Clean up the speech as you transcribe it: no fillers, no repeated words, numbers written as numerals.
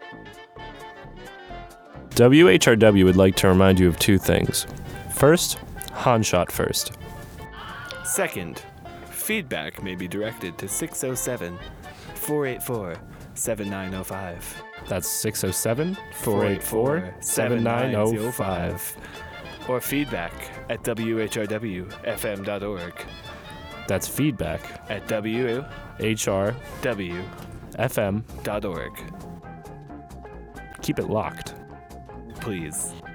WHRW would like to remind you of two things. First, Han shot first. Second, feedback may be directed to 607-484-7905. That's 607-484-7905. Or feedback at whrwfm.org. That's feedback at whrwfm.org. FM. Keep it locked. Please.